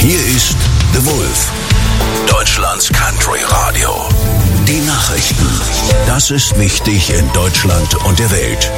Hier ist The Wolf, Deutschlands Country Radio. Die Nachrichten. Das ist wichtig in Deutschland und der Welt.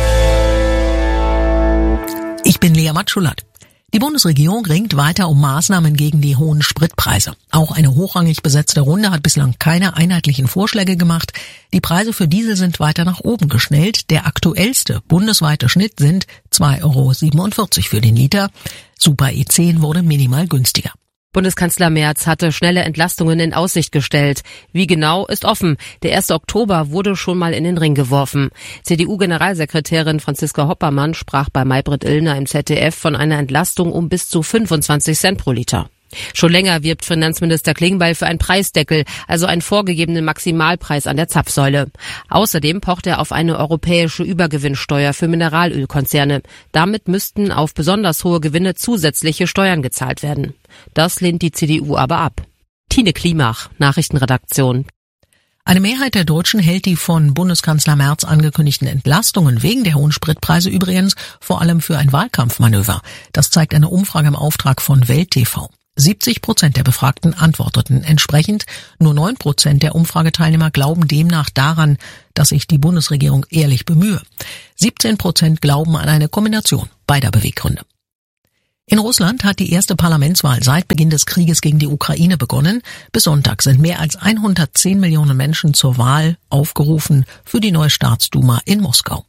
Ich bin Lea Matschulat. Die Bundesregierung ringt weiter um Maßnahmen gegen die hohen Spritpreise. Auch eine hochrangig besetzte Runde hat bislang keine einheitlichen Vorschläge gemacht. Die Preise für Diesel sind weiter nach oben geschnellt. Der aktuellste bundesweite Schnitt sind 2,47 € für den Liter. Super E10 wurde minimal günstiger. Bundeskanzler Merz hatte schnelle Entlastungen in Aussicht gestellt. Wie genau, ist offen. Der 1. Oktober wurde schon mal in den Ring geworfen. CDU-Generalsekretärin Franziska Hoppermann sprach bei Maybrit Illner im ZDF von einer Entlastung um bis zu 25 Cent pro Liter. Schon länger wirbt Finanzminister Klingbeil für einen Preisdeckel, also einen vorgegebenen Maximalpreis an der Zapfsäule. Außerdem pocht er auf eine europäische Übergewinnsteuer für Mineralölkonzerne. Damit müssten auf besonders hohe Gewinne zusätzliche Steuern gezahlt werden. Das lehnt die CDU aber ab. Tine Klimach, Nachrichtenredaktion. Eine Mehrheit der Deutschen hält die von Bundeskanzler Merz angekündigten Entlastungen wegen der hohen Spritpreise übrigens vor allem für ein Wahlkampfmanöver. Das zeigt eine Umfrage im Auftrag von Welt TV. 70% der Befragten antworteten entsprechend. Nur 9% der Umfrageteilnehmer glauben demnach daran, dass sich die Bundesregierung ehrlich bemühe. 17% glauben an eine Kombination beider Beweggründe. In Russland hat die erste Parlamentswahl seit Beginn des Krieges gegen die Ukraine begonnen. Bis Sonntag sind mehr als 110 Millionen Menschen zur Wahl aufgerufen für die neue Staatsduma in Moskau.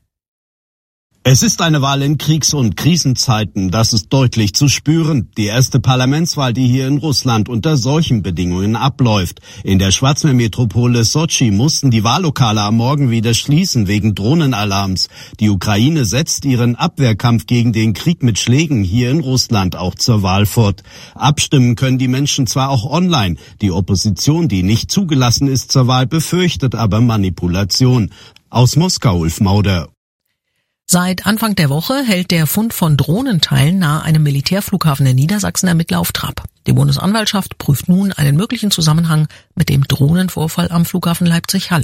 Es ist eine Wahl in Kriegs- und Krisenzeiten, das ist deutlich zu spüren. Die erste Parlamentswahl, die hier in Russland unter solchen Bedingungen abläuft. In der Schwarzmeermetropole Sotschi mussten die Wahllokale am Morgen wieder schließen wegen Drohnenalarms. Die Ukraine setzt ihren Abwehrkampf gegen den Krieg mit Schlägen hier in Russland auch zur Wahl fort. Abstimmen können die Menschen zwar auch online. Die Opposition, die nicht zugelassen ist zur Wahl, befürchtet aber Manipulation. Aus Moskau, Ulf Mauder. Seit Anfang der Woche hält der Fund von Drohnenteilen nahe einem Militärflughafen in Niedersachsen Ermittler auf Trab. Die Bundesanwaltschaft prüft nun einen möglichen Zusammenhang mit dem Drohnenvorfall am Flughafen Leipzig-Halle.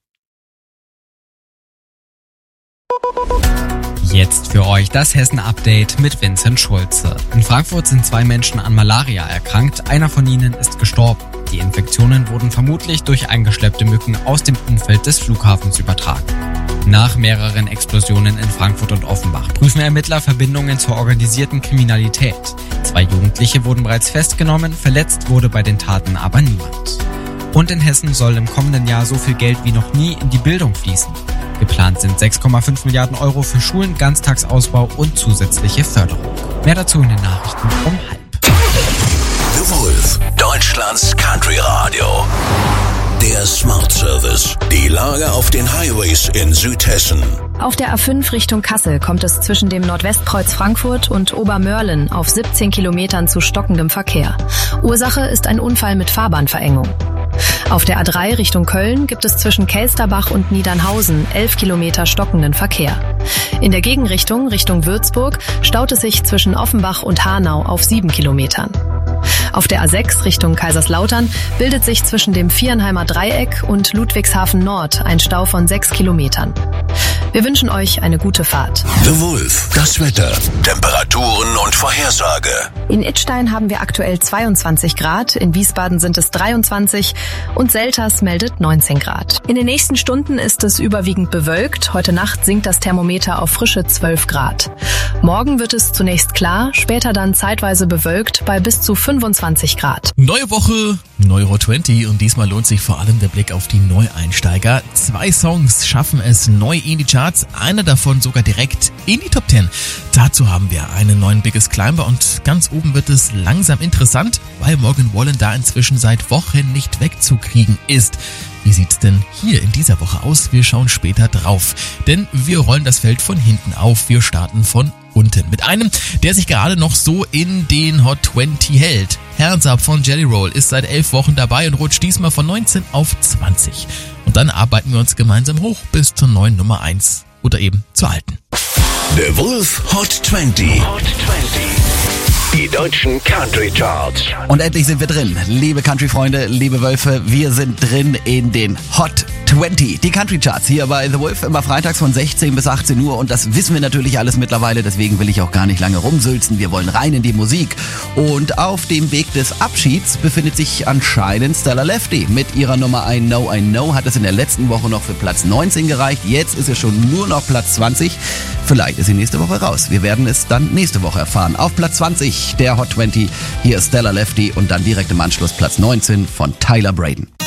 Jetzt für euch das Hessen-Update mit Vincent Schulze. In Frankfurt sind 2 Menschen an Malaria erkrankt, einer von ihnen ist gestorben. Die Infektionen wurden vermutlich durch eingeschleppte Mücken aus dem Umfeld des Flughafens übertragen. Nach mehreren Explosionen in Frankfurt und Offenbach prüfen Ermittler Verbindungen zur organisierten Kriminalität. 2 Jugendliche wurden bereits festgenommen, verletzt wurde bei den Taten aber niemand. Und in Hessen soll im kommenden Jahr so viel Geld wie noch nie in die Bildung fließen. Geplant sind 6,5 Milliarden € für Schulen, Ganztagsausbau und zusätzliche Förderung. Mehr dazu in den Nachrichten um 12:30. The Wolf, Deutschlands Country Radio. Der Smart Service. Die Lage auf den Highways in Südhessen. Auf der A5 Richtung Kassel kommt es zwischen dem Nordwestkreuz Frankfurt und Obermörlen auf 17 Kilometern zu stockendem Verkehr. Ursache ist ein Unfall mit Fahrbahnverengung. Auf der A3 Richtung Köln gibt es zwischen Kelsterbach und Niedernhausen 11 Kilometer stockenden Verkehr. In der Gegenrichtung Richtung Würzburg staut es sich zwischen Offenbach und Hanau auf 7 Kilometern. Auf der A6 Richtung Kaiserslautern bildet sich zwischen dem Viernheimer Dreieck und Ludwigshafen Nord ein Stau von 6 Kilometern. Wir wünschen euch eine gute Fahrt. The Wolf, das Wetter, Temperaturen und Vorhersage. In Idstein haben wir aktuell 22 Grad, in Wiesbaden sind es 23 und Selters meldet 19 Grad. In den nächsten Stunden ist es überwiegend bewölkt. Heute Nacht sinkt das Thermometer auf frische 12 Grad. Morgen wird es zunächst klar, später dann zeitweise bewölkt bei bis zu 25 Grad. Neue Woche, Euro 20 und diesmal lohnt sich vor allem der Blick auf die Neueinsteiger. 2 Songs schaffen es neu in die Charts, einer davon sogar direkt in die Top 10. Dazu haben wir einen neuen Biggest Climber und ganz oben wird es langsam interessant, weil Morgan Wallen da inzwischen seit Wochen nicht wegzukriegen ist. Wie sieht's denn hier in dieser Woche aus? Wir schauen später drauf, denn wir rollen das Feld von hinten auf. Wir starten von unten mit einem, der sich gerade noch so in den Hot 20 hält. Hands Up von Jelly Roll ist seit 11 Wochen dabei und rutscht diesmal von 19 auf 20. Und dann arbeiten wir uns gemeinsam hoch bis zur neuen Nummer 1 oder eben zur alten. The Wolf Hot 20. Die deutschen Country Charts. Und endlich sind wir drin. Liebe Country-Freunde, liebe Wölfe, wir sind drin in den Hot 20. Die Country Charts hier bei The Wolf, immer freitags von 16 bis 18 Uhr. Und das wissen wir natürlich alles mittlerweile, deswegen will ich auch gar nicht lange rumsülzen. Wir wollen rein in die Musik. Und auf dem Weg des Abschieds befindet sich anscheinend Stella Lefty. Mit ihrer Nummer I Know hat es in der letzten Woche noch für Platz 19 gereicht. Jetzt ist es schon nur noch Platz 20. Vielleicht ist sie nächste Woche raus. Wir werden es dann nächste Woche erfahren. Auf Platz 20 der Hot 20. Hier ist Stella Lefty und dann direkt im Anschluss Platz 19 von Tyler Braden.